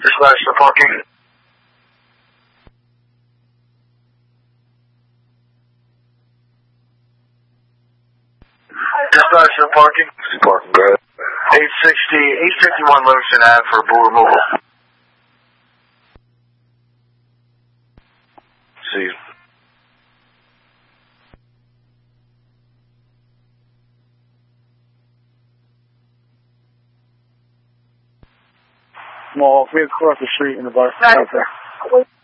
Dispatch to parking. Dispatch to parking. Parking, go ahead. 851 Livingston Ave for bull removal. See you. Small, we across the street in the bar. Right there.